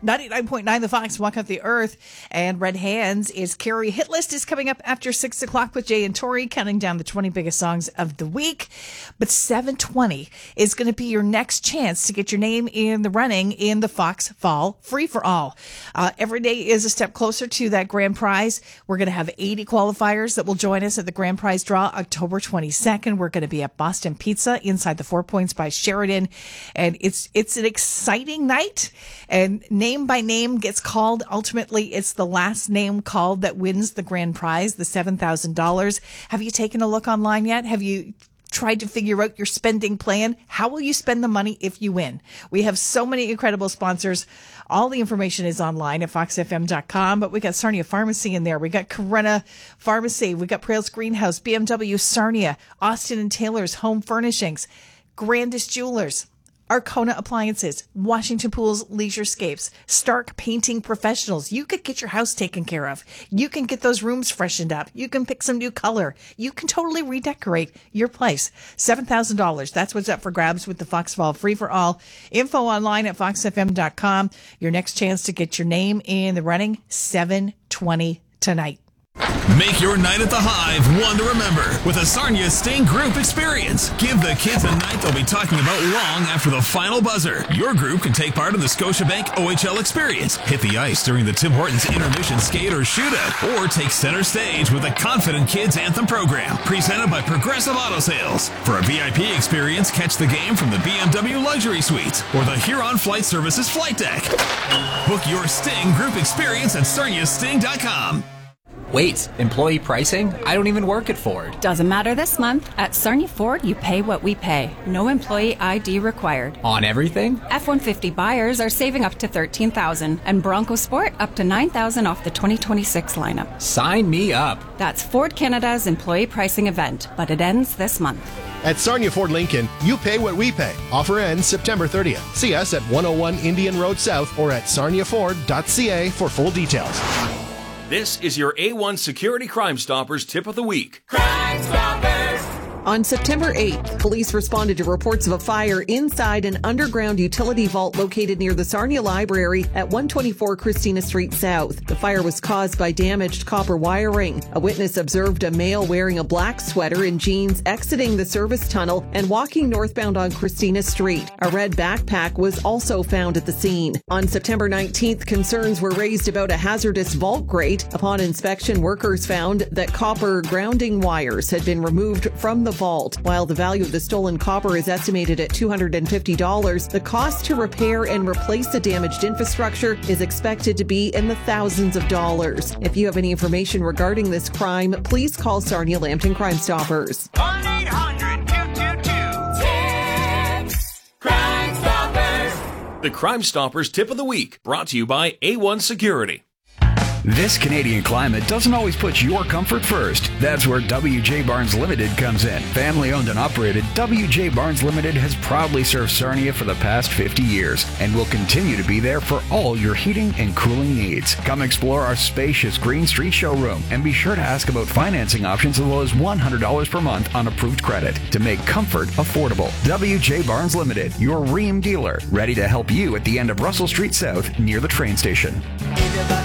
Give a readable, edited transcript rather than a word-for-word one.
99.9 The Fox, Walk Off the Earth, and Red Hands is Carrie. Hit List is coming up after 6 o'clock with Jay and Tori, counting down the 20 biggest songs of the week. But 7:20 is going to be your next chance to get your name in the running in the Fox Fall Free-for-All. Every day is a step closer to that grand prize. We're going to have 80 qualifiers that will join us at the grand prize draw October 22nd. We're going to be at Boston Pizza inside the 4 Points by Sheridan. And it's an exciting night. And name by name gets called. Ultimately, it's the last name called that wins the grand prize, the $7,000. Have you taken a look online yet? Have you tried to figure out your spending plan? How will you spend the money if you win? We have so many incredible sponsors. All the information is online at foxfm.com, but we got Sarnia Pharmacy in there. We got Corona Pharmacy. We got Prales Greenhouse, BMW Sarnia, Austin and Taylor's Home Furnishings, Grandis Jewelers, Arcona Appliances, Washington Pools Leisurescapes, Stark Painting Professionals. You could get your house taken care of. You can get those rooms freshened up. You can pick some new color. You can totally redecorate your place. $7,000. That's what's up for grabs with the Fox Fall Free-for-All. Info online at foxfm.com. Your next chance to get your name in the running, 7:20 tonight. Make your night at the Hive one to remember with a Sarnia Sting Group experience. Give the kids a night they'll be talking about long after the final buzzer. Your group can take part in the Scotiabank OHL experience, hit the ice during the Tim Hortons intermission skate or shootout, or take center stage with the Confident Kids Anthem program, presented by Progressive Auto Sales. For a VIP experience, catch the game from the BMW Luxury Suites or the Huron Flight Services flight deck. Book your Sting Group experience at sarniasting.com. Wait, employee pricing? I don't even work at Ford. Doesn't matter this month. At Sarnia Ford, you pay what we pay. No employee ID required. On everything? F-150 buyers are saving up to $13,000 and Bronco Sport up to $9,000 off the 2026 lineup. Sign me up. That's Ford Canada's employee pricing event, but it ends this month. At Sarnia Ford Lincoln, you pay what we pay. Offer ends September 30th. See us at 101 Indian Road South or at sarniaford.ca for full details. This is your A1 Security Crime Stoppers tip of the week. Crime Stoppers! On September 8th, police responded to reports of a fire inside an underground utility vault located near the Sarnia Library at 124 Christina Street South. The fire was caused by damaged copper wiring. A witness observed a male wearing a black sweater and jeans exiting the service tunnel and walking northbound on Christina Street. A red backpack was also found at the scene. On September 19th, concerns were raised about a hazardous vault grate. Upon inspection, workers found that copper grounding wires had been removed from the vault. While the value of the stolen copper is estimated at $250, the cost to repair and replace the damaged infrastructure is expected to be in the thousands of dollars. If you have any information regarding this crime, please call Sarnia Lambton Crime Stoppers. 1-800-222-TIPS! Crime Stoppers! The Crime Stoppers tip of the week, brought to you by A1 Security. This Canadian climate doesn't always put your comfort first. That's where WJ Barnes Limited comes in. Family owned and operated, WJ Barnes Limited has proudly served Sarnia for the past 50 years and will continue to be there for all your heating and cooling needs. Come explore our spacious Green Street showroom and be sure to ask about financing options as low as $100 per month on approved credit to make comfort affordable. WJ Barnes Limited, your Rheem dealer, ready to help you at the end of Russell Street South near the train station.